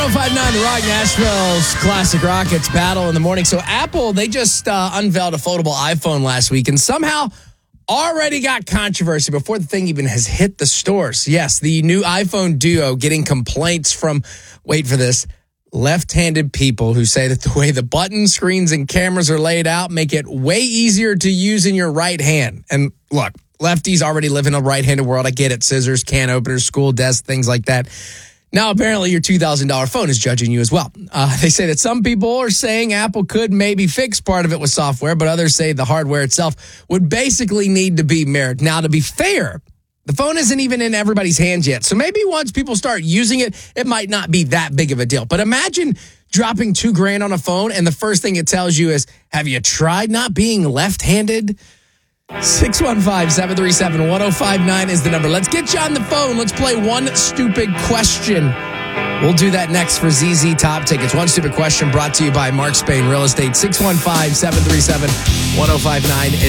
1059 The Rock, Nashville's classic rock. It's Battle in the Morning. So Apple, they just unveiled a foldable iPhone last week and somehow already got controversy before the thing even has hit the stores. Yes, the new iPhone Duo getting complaints from, wait for this, left-handed people who say that the way the button screens and cameras are laid out make it way easier to use in your right hand. And look, lefties already live in a right-handed world. I get it. Scissors, can openers, school desks, things like that. Now, apparently, your $2,000 phone is judging you as well. They say that some people are saying Apple could maybe fix part of it with software, but others say the hardware itself would basically need to be mirrored. Now, to be fair, the phone isn't even in everybody's hands yet. So maybe once people start using it, it might not be that big of a deal. But imagine dropping $2,000 on a phone and the first thing it tells you is, have you tried not being left-handed? 615-737-1059 is the number. Let's get you on the phone. Let's play One Stupid Question. We'll do that next for ZZ Top Tickets. One Stupid Question brought to you by Mark Spain Real Estate. 615-737-1059 is